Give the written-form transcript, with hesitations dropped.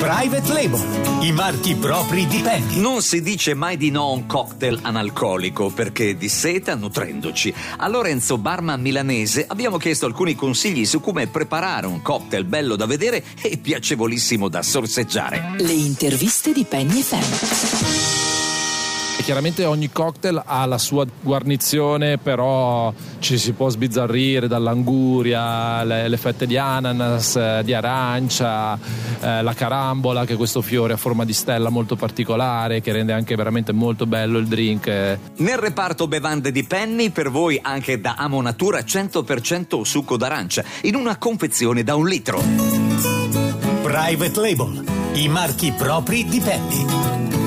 Private Label, i marchi propri di Penny. Non si dice mai di no a un cocktail analcolico perché disseta nutrendoci. A Lorenzo, barman milanese, abbiamo chiesto alcuni consigli su come preparare un cocktail bello da vedere e piacevolissimo da sorseggiare. Le interviste di Penny FM. Chiaramente ogni cocktail ha la sua guarnizione, però ci si può sbizzarrire dall'anguria, le fette di ananas, di arancia, la carambola, che è questo fiore a forma di stella molto particolare che rende anche veramente molto bello il drink. Nel reparto bevande di Penny, per voi anche da Amo Natura 100% succo d'arancia in una confezione da 1 litro. Private Label, i marchi propri di Penny.